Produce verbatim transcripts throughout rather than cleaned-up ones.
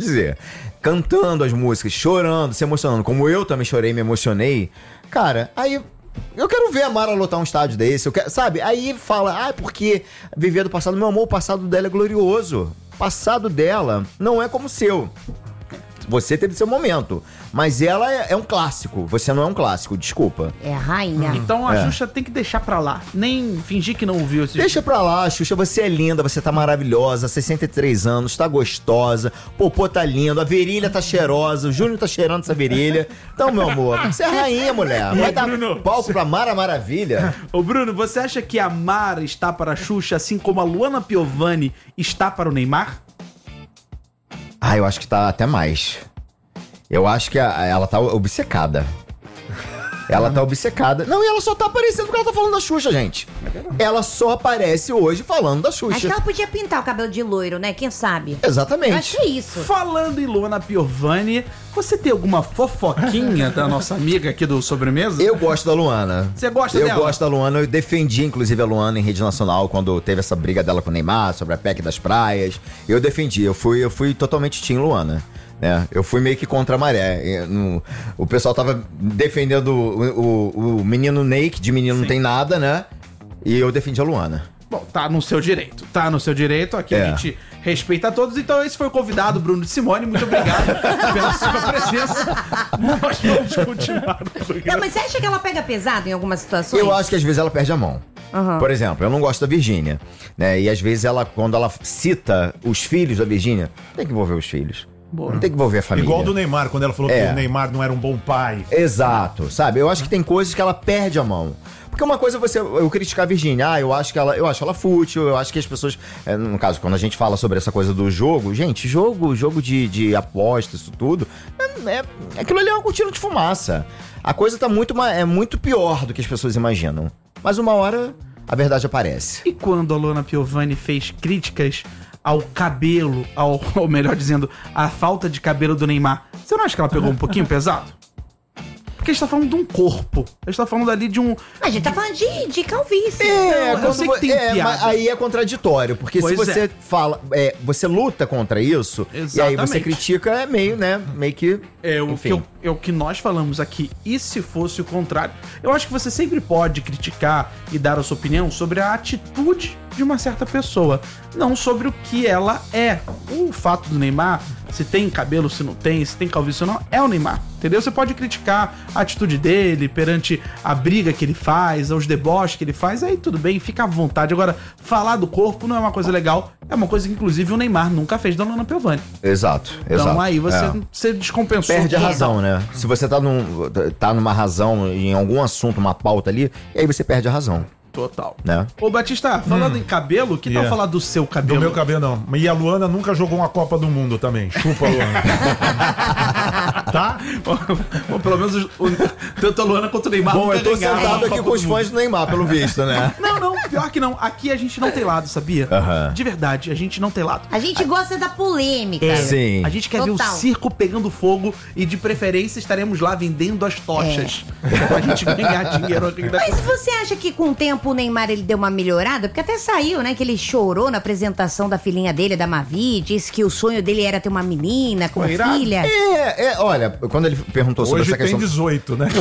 dizer. Cantando as músicas, chorando, se emocionando, como eu também chorei, me emocionei. Cara, aí... Eu quero ver a Mara lotar um estádio desse, eu quero, sabe? Aí fala, ah, porque viver do passado. Meu amor, o passado dela é glorioso. O passado dela não é como o seu. Você teve seu momento, mas ela é, é um clássico. Você não é um clássico, desculpa. É a rainha. Então a É. Xuxa tem que deixar pra lá. Nem fingir que não ouviu esse Deixa pra lá, Xuxa, você é linda, você tá maravilhosa, sessenta e três anos, tá gostosa, Popô tá lindo, a virilha tá cheirosa, o Júnior tá cheirando essa virilha. Então, meu amor, você é rainha, mulher. Vai dar Bruno, palco pra Mara Maravilha. Ô Bruno, você acha que a Mara está para a Xuxa, assim como a Luana Piovani está para o Neymar? Ah, eu acho que tá até mais. Eu acho que a- ela tá obcecada. Ela tá obcecada. Não, e ela só tá aparecendo porque ela tá falando da Xuxa, gente. Ela só aparece hoje falando da Acho que Xuxa. ela podia pintar o cabelo de loiro, né? Quem sabe? Eu Exatamente. acho que é isso. Falando em Luana Piovani, você tem alguma fofoquinha da nossa amiga aqui do Sobremesa? Eu gosto da Luana. Você gosta eu dela? Eu gosto da Luana. Eu defendi, inclusive, a Luana em rede nacional quando teve essa briga dela com o Neymar sobre a P E C das praias. Eu defendi. Eu fui, eu fui totalmente team Luana. Né? Eu fui meio que contra a maré. Eu, no- o pessoal tava defendendo o, o, o menino Ney, que de menino não tem nada, né? E eu defendi a Luana. Bom, tá no seu direito. Tá no seu direito. Aqui É. a gente respeita a todos. Então esse foi o convidado, Bruno de Simone. Muito obrigado pela sua presença. Nós vamos continuar o Não, programa. mas você acha que ela pega pesado em algumas situações? Eu acho que às vezes ela perde a mão. Aham. Por exemplo, eu não gosto da Virgínia, né? E às vezes ela, quando ela cita os filhos da Virgínia, tem que envolver os filhos. Não tem que envolver a família. Igual do Neymar, quando ela falou É. que o Neymar não era um bom pai. Exato, sabe? Eu acho que tem coisas que ela perde a mão. Porque uma coisa é você, eu criticar a Virgínia, ah, eu acho que ela, eu acho ela fútil, eu acho que as pessoas, é, no caso, quando a gente fala sobre essa coisa do jogo, gente, jogo, jogo de, de aposta, isso tudo, é, é, aquilo ali é uma cortina de fumaça. A coisa tá muito, ma- é muito pior do que as pessoas imaginam. Mas uma hora, a verdade aparece. E quando a Luana Piovani fez críticas ao cabelo, ao, ou melhor dizendo, à falta de cabelo do Neymar, você não acha que ela pegou um pouquinho pesado? Porque a gente tá falando de um corpo. A gente tá falando ali de um... A gente tá falando de, de calvície. É, eu quando sei que vo- tem é, piada. mas aí é contraditório, porque Pois se você é. fala, é, você luta contra isso, e aí você Exatamente. critica, é meio, né, meio que... É o, enfim. que eu- é o que nós falamos aqui. E se fosse o contrário? Eu acho que você sempre pode criticar e dar a sua opinião sobre a atitude de uma certa pessoa, não sobre o que ela é. O fato do Neymar, se tem cabelo, se não tem, se tem calvície ou não, é o Neymar, entendeu? Você pode criticar a atitude dele perante a briga que ele faz, os deboches que ele faz, aí tudo bem, fica à vontade. Agora, falar do corpo não é uma coisa legal, é uma coisa que inclusive o Neymar nunca fez da Luana Piovani. Exato, Então exato. aí você, É. você descompensou. Perde a tudo. razão, né? Se você tá, num, tá numa razão, em algum assunto, uma pauta ali, e aí você perde a razão, Total. né? Ô, Batista, falando em cabelo, que tal Yeah. falar do seu Do cabelo? meu cabelo, não. E a Luana nunca jogou uma Copa do Mundo também. Chupa, Luana. Tá? Bom, pelo menos os- o- tanto a Luana quanto o Neymar Bom, nunca eu tô ganharam a sentado Copa aqui do com os Mundo. fãs do Neymar, pelo visto, né? Não, não, pior que não. Aqui a gente não tem lado, sabia? Aham. De verdade, a gente não tem lado. A gente gosta da polêmica. É, Sim. A gente quer ver Total. o circo pegando fogo e de preferência estaremos lá vendendo as tochas. Pra gente ganhar dinheiro aqui da Mas você acha que com o tempo o Neymar ele deu uma melhorada? Porque até saiu, né, que ele chorou na apresentação da filhinha dele, da Mavi, disse que o sonho dele era ter uma menina com Foi irado. filha. É, é, olha, quando ele perguntou sobre Hoje essa tem questão... dezoito, né?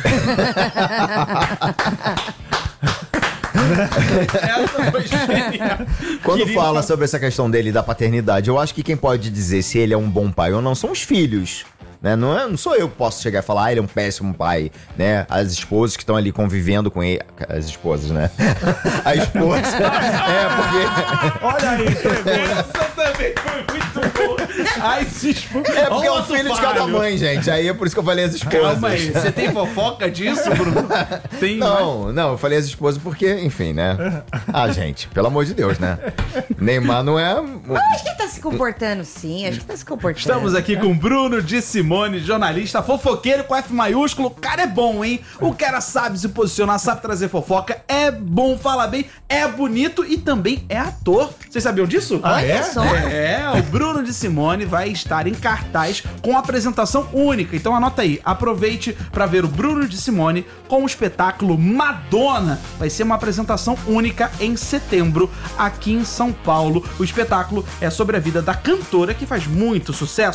Essa foi genial. Quando Queria- fala sobre essa questão dele da paternidade, eu acho que quem pode dizer se ele é um bom pai ou não são os filhos. Né? Não, é, não sou eu que posso chegar e falar, ah, ele é um péssimo pai, né? As esposas que estão ali convivendo com ele. As esposas, né? A esposa. É, porque. Olha aí, entregou. Essa também foi muito boa. Ai, se expo... É porque é o Outro filho de falho. cada mãe, gente. Aí é por isso que eu falei as esposas. Calma aí, você tem fofoca disso, Bruno? Tem Não, não, eu falei as esposas porque, enfim, né? Ah, gente, pelo amor de Deus, né? Neymar não é. Eu acho que ele tá se comportando sim, acho que tá se comportando. Estamos aqui com Bruno de Simone, jornalista, fofoqueiro com F maiúsculo. O cara é bom, hein? O cara sabe se posicionar, sabe trazer fofoca, é bom, fala bem, é bonito e também é ator. Vocês sabiam disso? Ah, Olha é? só. É, o Bruno de Simone vai estar em cartaz com apresentação única. Então anota aí, aproveite para ver o Bruno de Simone com o espetáculo Madonna. Vai ser uma apresentação única em setembro aqui em São Paulo. O espetáculo é sobre a vida da cantora que faz muito sucesso